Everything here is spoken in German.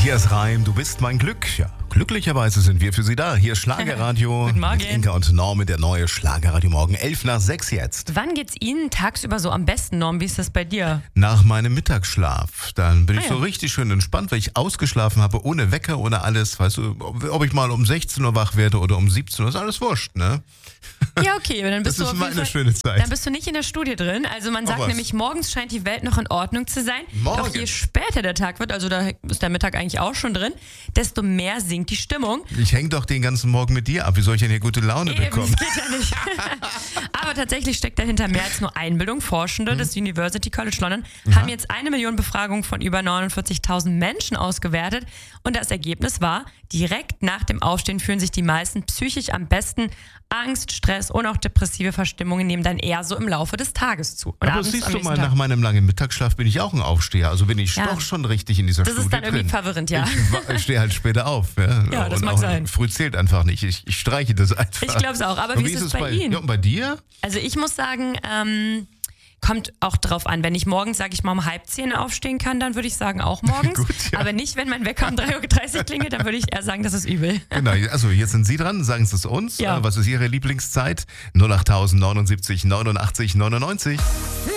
Matthias Reim, du bist mein Glück. Ja, glücklicherweise sind wir für Sie da. Hier ist Schlagerradio Guten Morgen. mit Inka und Norm, der neue Schlagerradio Morgen. 5:11 jetzt. Wann geht's Ihnen tagsüber so am besten, Norm? Wie ist das bei dir? Nach meinem Mittagsschlaf. Dann bin ich ja. so richtig schön entspannt, weil ich ausgeschlafen habe, ohne Wecker, ohne alles. Weißt du, ob ich mal um 16 Uhr wach werde oder um 17 Uhr, ist alles wurscht, ne? Ja, okay, aber dann bist Das du ist auf jeden meine Fall, schöne Zeit. Dann bist du nicht in der Studie drin. Also man sagt was? nämlich, morgens scheint die Welt noch in Ordnung zu sein. Morgen? Doch je später der Tag wird, also da ist der Mittag eigentlich auch schon drin, desto mehr sinkt die Stimmung. Ich hänge doch den ganzen Morgen mit dir ab. Wie soll ich denn hier gute Laune bekommen? Das geht ja nicht. Aber tatsächlich steckt dahinter mehr als nur Einbildung. Forschende des University College London haben jetzt 1 Million Befragungen von über 49.000 Menschen ausgewertet. Und das Ergebnis war, direkt nach dem Aufstehen fühlen sich die meisten psychisch am besten. Angst, Stress und auch depressive Verstimmungen nehmen dann eher so im Laufe des Tages zu. Und Aber abends siehst am du nächsten mal, Tag. nach meinem langen Mittagsschlaf bin ich auch ein Aufsteher. Also bin ich Ja. doch schon richtig in dieser Das Studie ist dann irgendwie drin. verwirrend, ja. Ich stehe halt später auf. Ja, Ja, das und mag auch sein. Früh zählt einfach nicht. Ich streiche das einfach. Ich glaube es auch. Aber Und wie ist es bei Ihnen? Ja, und bei dir? Also ich muss sagen, kommt auch drauf an. Wenn ich morgens, sage ich mal, um 9:30 aufstehen kann, dann würde ich sagen, auch morgens. Gut, ja. Aber nicht, wenn mein Wecker um 3:30 Uhr klingelt, dann würde ich eher sagen, das ist übel. Genau, also jetzt sind Sie dran, sagen Sie es uns. Ja. Was ist Ihre Lieblingszeit? 08000 79 89 99.